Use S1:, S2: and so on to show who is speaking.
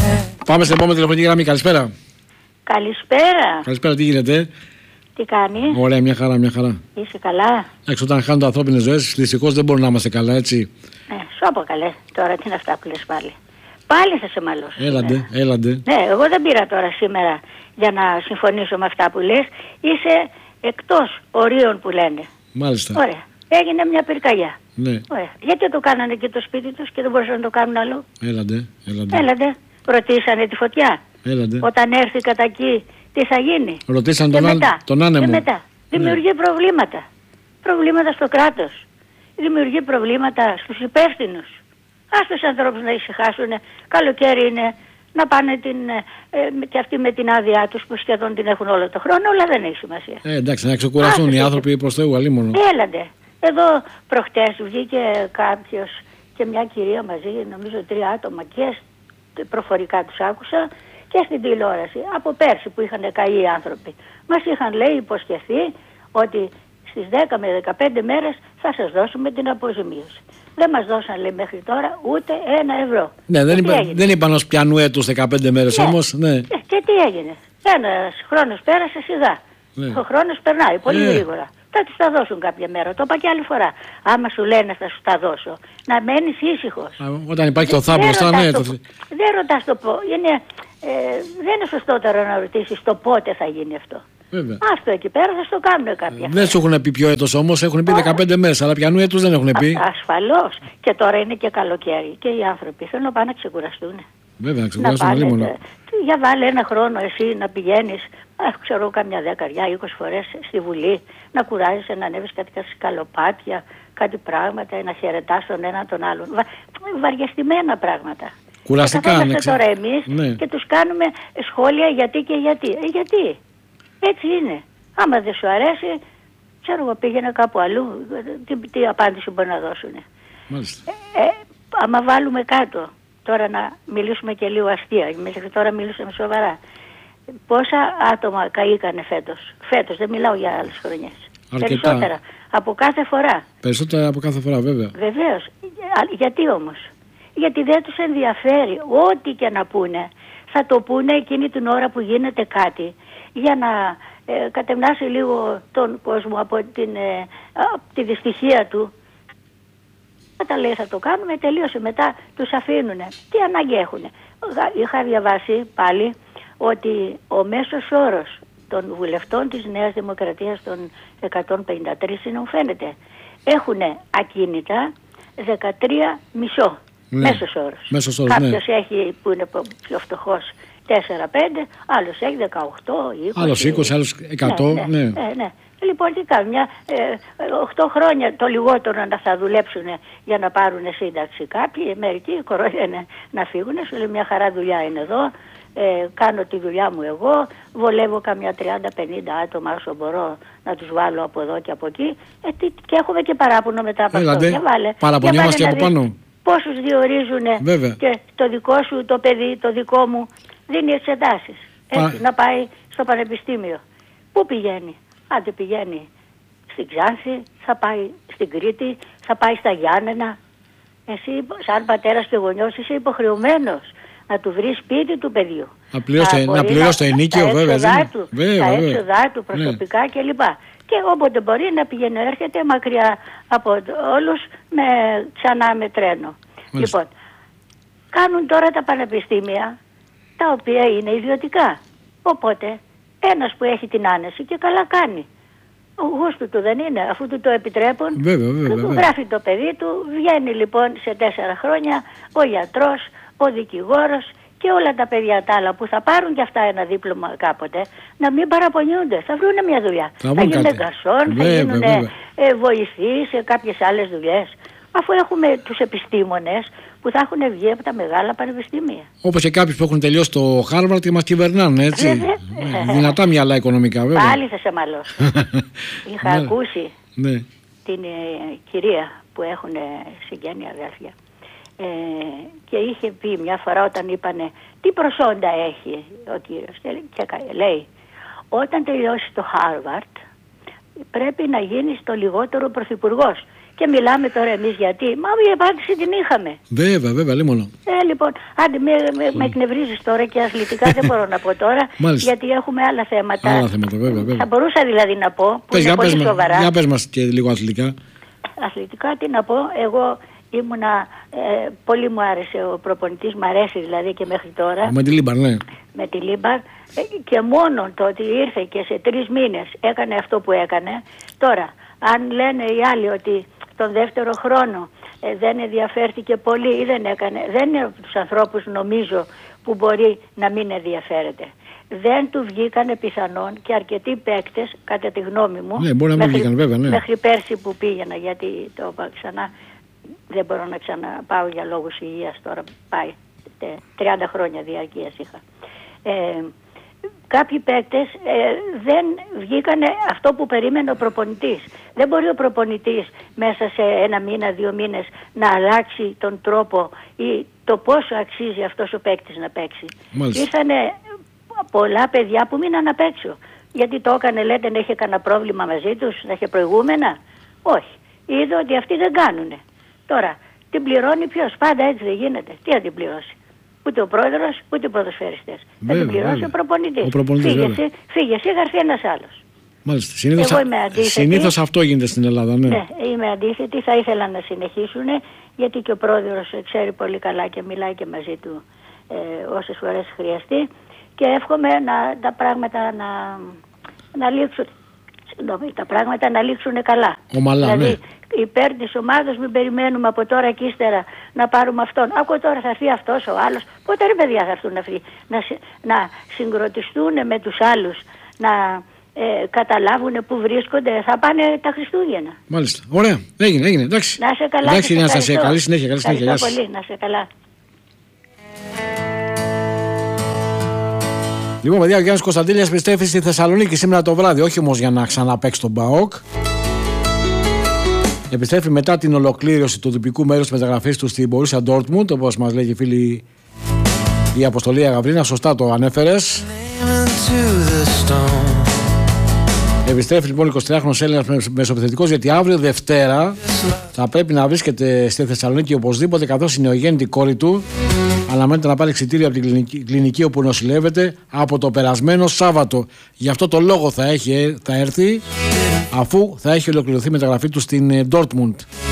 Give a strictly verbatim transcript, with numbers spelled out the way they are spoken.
S1: Πάμε στην επόμενη τηλεφωνική γραμμή. Καλησπέρα.
S2: Καλησπέρα.
S1: Καλησπέρα, τι γίνεται?
S2: Τι κάνει?
S1: Ωραία, μια χαρά, μια χαρά.
S2: Είσαι καλά?
S1: Εντάξει, όταν χάνονται ανθρώπινες ζωές, δυστυχώς δεν μπορούμε να είμαστε καλά, έτσι.
S2: Ναι, σου είπα καλέ. Τώρα τι είναι αυτά που λες πάλι? Πάλι θα σε μαλώσω.
S1: Έλαντε,
S2: σήμερα.
S1: έλαντε.
S2: Ναι, εγώ δεν πήρα τώρα σήμερα για να συμφωνήσω με αυτά που λες. Είσαι εκτός ορίων που λένε.
S1: Μάλιστα.
S2: Ωραία. Έγινε μια πυρκαγιά.
S1: Ναι.
S2: Ωραία. Γιατί το κάνανε και το σπίτι τους και δεν μπορούσαν να το κάνουν αλλού?
S1: Έλαντε, έλαντε.
S2: Έλαντε. Ρωτήσανε τη φωτιά.
S1: Έλαντε.
S2: Όταν έρθει κατά εκεί, τι θα γίνει?
S1: Ρωτήσαν
S2: και
S1: τον,
S2: μετά,
S1: άν... τον άνεμο.
S2: Και μετά. Δημιουργεί ναι. προβλήματα. Προβλήματα στο κράτος. Δημιουργεί προβλήματα στους υπεύθυνους. Ας τους ανθρώπους να ησυχάσουν. Καλοκαίρι είναι να πάνε την, ε, και αυτοί με την άδειά τους που σχεδόν την έχουν όλο το χρόνο, αλλά δεν έχει σημασία.
S1: Ε, εντάξει, να ξεκουραστούν οι άνθρωποι προς Θεού, αλίμονο.
S2: Έλαντε. Εδώ προχτές βγήκε κάποιος και μια κυρία μαζί, νομίζω τρία άτομα, και προφορικά τους άκουσα και στην τηλεόραση. Από πέρσι που είχαν καεί οι άνθρωποι. Μας είχαν, λέει, υποσχεθεί ότι στις δέκα με δεκαπέντε μέρες θα σας δώσουμε την αποζημίωση. Δεν μας δώσαν, λέει, μέχρι τώρα ούτε ένα ευρώ.
S1: Ναι, δεν, είπα, δεν είπαν ως πιανού έτους δεκαπέντε μέρες ναι. όμως. Ναι.
S2: Ε, και τι έγινε? Ένας χρόνος πέρασε σιγά. Ναι. Ο χρόνος περνάει πολύ ε. γρήγορα. Θα τους τα δώσουν κάποια μέρα. Το είπα και άλλη φορά. Άμα σου λένε θα σου τα δώσω, να μένεις ήσυχος.
S1: Α, όταν υπάρχει το θα μπροστά, ναι. Το...
S2: Δεν ρωτάς το πό. Είναι, ε, δεν είναι σωστότερο να ρωτήσεις το πότε θα γίνει αυτό.
S1: Βέβαια.
S2: Αυτό εκεί πέρα θα στο κάνουν κάποια.
S1: Δεν σου έχουν πει ποιο έτος όμως, έχουν πει oh. δεκαπέντε μέρες, αλλά πιανού έτους δεν έχουν πει.
S2: Α, ασφαλώς. Και τώρα είναι και καλοκαίρι και οι άνθρωποι θέλουν να πάνε να ξεκουραστούν.
S1: Βέβαια, να ξεκουράσουν λίγο μόνο.
S2: Για βάλε ένα χρόνο εσύ να πηγαίνεις, ξέρω καμιά δεκαριά, είκοσι φορές στη Βουλή, να κουράζεσαι, να ανέβεις κάτι σκαλοπάτια, κάτι πράγματα, να χαιρετάς τον ένα τον άλλον. Βα, βαριεστημένα πράγματα.
S1: Κουραστικά, ναι.
S2: Τώρα εμείς ναι. και τους κάνουμε σχόλια γιατί και γιατί. Ε, γιατί. Έτσι είναι. Άμα δεν σου αρέσει, ξέρω εγώ, πήγαινε κάπου αλλού. Τι, τι απάντηση μπορεί να δώσουν.
S1: Μάλιστα.
S2: Ε, ε, άμα βάλουμε κάτω, τώρα να μιλήσουμε και λίγο αστεία, μέχρι τώρα μιλούσαμε σοβαρά. Πόσα άτομα καήκανε φέτος? Φέτος, δεν μιλάω για άλλες χρονιές.
S1: Αρκετά.
S2: Περισσότερα. Από κάθε φορά.
S1: Περισσότερα από κάθε φορά, βέβαια.
S2: Βεβαίως. Γιατί όμως? Γιατί δεν τους ενδιαφέρει. Ό,τι και να πούνε, θα το πούνε εκείνη την ώρα που γίνεται κάτι, για να ε, κατευνάσει λίγο τον κόσμο από την, ε, από τη δυστυχία του. Τα λέει θα το κάνουμε, τελείωσε, μετά τους αφήνουνε. Τι ανάγκη έχουνε? Είχα διαβάσει πάλι ότι ο μέσος όρος των βουλευτών της Νέας Δημοκρατίας των εκατόν πενήντα τρία μου φαίνεται έχουν ακίνητα δεκατρία μισό.
S1: Ναι.
S2: Μέσος όρος.
S1: Μέσος όρος,
S2: κάποιος
S1: ναι.
S2: έχει που είναι πιο φτωχός τέσσερα πέντε, άλλος έχει δεκαοκτώ, είκοσι.
S1: Άλλος είκοσι, άλλος εκατό.
S2: Ναι, ναι, ναι. ναι, ναι. Λοιπόν, τι κάνουν, μια, ε, οκτώ χρόνια το λιγότερο να θα δουλέψουν για να πάρουν σύνταξη. Κάποιοι, μερικοί κοροϊδεύουν να φύγουν, σου λέει μια χαρά δουλειά είναι εδώ, ε, κάνω τη δουλειά μου εγώ, βολεύω καμιά τριάντα πενήντα άτομα όσο μπορώ να τους βάλω από εδώ και από εκεί, ε, τι, και έχουμε και παράπονο μετά από αυτό. Για βάλε,
S1: παραπονιόμαστε από πάνω.
S2: Πόσους διορίζουν και το δικό σου το παιδί, το δικό μου, δίνει εξετάσεις. Έτσι, να πάει στο πανεπιστήμιο. Πού πηγαίνει? Άντε πηγαίνει στην Ξάνθη, θα πάει στην Κρήτη, θα πάει στα Γιάννενα. Εσύ σαν πατέρας και γονιός είσαι υποχρεωμένος να του βρει σπίτι του παιδιού.
S1: Να πληρώσει το, το ενίκιο, βέβαια.
S2: Τα έξοδά του,
S1: βέβαια,
S2: τα
S1: βέβαια.
S2: έξοδά του προσωπικά ναι. κλπ. Και όποτε μπορεί να πηγαίνει, έρχεται μακριά από όλους με, ξανά με τρένο. Μάλιστα. Λοιπόν, κάνουν τώρα τα πανεπιστήμια, τα οποία είναι ιδιωτικά. Οπότε, ένας που έχει την άνεση και καλά κάνει. Ο γούστου του δεν είναι, αφού του το επιτρέπουν,
S1: βέβαια, βέβαια, βέβαια.
S2: γράφει το παιδί του, βγαίνει λοιπόν σε τέσσερα χρόνια ο γιατρός, ο δικηγόρος και όλα τα παιδιά τα άλλα που θα πάρουν και αυτά ένα δίπλωμα κάποτε, να μην παραπονιούνται, θα βρουν μια δουλειά. Θα, θα γίνουν γκασόν, θα γίνουν ε, βοηθοί σε κάποιες άλλες δουλειές. Αφού έχουμε τους επιστήμονες που θα έχουν βγει από τα μεγάλα πανεπιστήμια.
S1: Όπως και κάποιοι που έχουν τελειώσει το Χάρβαρντ και μας κυβερνάνε, έτσι. Ε, δυνατά μυαλά οικονομικά, βέβαια.
S2: Πάλι θα σε μαλώσω. Είχα ακούσει
S1: ναι.
S2: την ε, κυρία που έχουν συγγένεια αδέρφια ε, και είχε πει μια φορά όταν είπανε τι προσόντα έχει ο κύριος και λέει όταν τελειώσει το Χάρβαρντ πρέπει να γίνεις το λιγότερο πρωθυπουργός. Και Και μιλάμε τώρα εμείς γιατί. Μα η απάντηση την είχαμε.
S1: Βέβαια, βέβαια, λίμωνο.
S2: Ε, λοιπόν, άντε με, με, με εκνευρίζεις τώρα και αθλητικά δεν μπορώ να πω τώρα. Γιατί έχουμε άλλα θέματα.
S1: Άλλα θέματα, βέβαια, βέβαια.
S2: Θα μπορούσα δηλαδή να πω, που
S1: πες,
S2: είναι
S1: για
S2: πολύ
S1: πες
S2: σοβαρά.
S1: Για πες μας και λίγο αθλητικά.
S2: Αθλητικά τι να πω, εγώ ήμουνα, ε, πολύ μου άρεσε ο προπονητής, μου αρέσει δηλαδή και μέχρι τώρα.
S1: Με τη Λίμπαρ, ναι.
S2: Με τη Λίμπαρ, ε, και μόνο το ότι ήρθε και σε τρεις μήνες έκανε αυτό που έκανε. Τώρα, αν λένε οι άλλοι ότι τον δεύτερο χρόνο ε, δεν ενδιαφέρθηκε πολύ ή δεν έκανε, δεν είναι από τους ανθρώπους νομίζω που μπορεί να μην ενδιαφέρεται. Δεν του βγήκανε πιθανόν και αρκετοί παίκτες, κατά τη γνώμη μου,
S1: ναι, μπορεί να μην
S2: μέχρι,
S1: βγήκαν, βέβαια, ναι.
S2: μέχρι πέρσι που πήγαινα, γιατί το είπα ξανά, δεν μπορώ να ξαναπάω για λόγους υγείας, τώρα πάει, τριάντα χρόνια διαρκείας είχα. Ε, κάποιοι παίκτες ε, δεν βγήκανε αυτό που περίμενε ο προπονητής. Δεν μπορεί ο προπονητής μέσα σε ένα μήνα, δύο μήνες να αλλάξει τον τρόπο ή το πόσο αξίζει αυτός ο παίκτης να παίξει.
S1: Μάλιστα.
S2: Ήρθανε πολλά παιδιά που μείναν απ' έξω. Γιατί το έκανε, λέτε, να είχε κανένα πρόβλημα μαζί τους, να είχε προηγούμενα. Όχι. Είδε ότι αυτοί δεν κάνουνε. Τώρα, την πληρώνει ποιος? Πάντα έτσι δεν γίνεται. Τι θα την πληρώσει? Ούτε ο πρόεδρος, ούτε οι ποδοσφαιριστές. Θα την πληρώσει βέβαια ο προπονητής.
S1: Ο προπονητής
S2: φύγε, εσύ, φύγε εσύ, θα έρθει ένας άλλος.
S1: Μάλιστα. Συνήθως,
S2: Εγώ είμαι αντίθετη.
S1: Συνήθως αυτό γίνεται στην Ελλάδα, ναι.
S2: Ναι, είμαι αντίθετη. Θα ήθελα να συνεχίσουν, γιατί και ο πρόεδρος ξέρει πολύ καλά και μιλάει και μαζί του ε, όσες φορές χρειαστεί. Και εύχομαι να, τα πράγματα να, να λήξουν, συγγνώμη, τα πράγματα να λήξουν καλά.
S1: Ομαλά,
S2: δηλαδή,
S1: ναι.
S2: Υπέρ της ομάδας, μην περιμένουμε από τώρα και ύστερα να πάρουμε αυτόν. Ακούω τώρα θα έρθει αυτός ο άλλος. Πότε ρε παιδιά θα έρθουν αυτοί? Να, να συγκροτιστούν με τους άλλους, να ε, καταλάβουν που βρίσκονται. Θα πάνε τα Χριστούγεννα.
S1: Μάλιστα. Ωραία. Έγινε, έγινε. Εντάξει.
S2: Να σε καλά.
S1: Εντάξει, να σε καλή συνέχεια. Καλή συνέχεια.
S2: Ευχαριστώ πολύ. Να σε καλά.
S1: Λοιπόν, παιδιά, ο Γιάννης Κωνσταντήλιας επιστρέφει στη Θεσσαλονίκη σήμερα το βράδυ, όχι όμως για να ξαναπαίξει τον ΠΑΟΚ. Επιστρέφει μετά την ολοκλήρωση του τυπικού μέρους της μεταγραφής του στην Μπορούσια Ντόρτμουντ, όπως μας λέγει η φίλη η Αποστολή Αγαβρίνα, σωστά το ανέφερες. Επιστρέφει λοιπόν εικοσιτριάχρονος Έλληνας μεσοπιθετικός, γιατί αύριο Δευτέρα θα πρέπει να βρίσκεται στη Θεσσαλονίκη οπωσδήποτε, καθώς η νεογέννητη κόρη του αναμένεται να πάρει εξιτήριο από την κλινική, κλινική όπου νοσηλεύεται από το περασμένο Σάββατο. Γι' αυτό το λόγο θα, έχει, θα έρθει, αφού θα έχει ολοκληρωθεί η μεταγραφή του στην Ντόρτμουντ.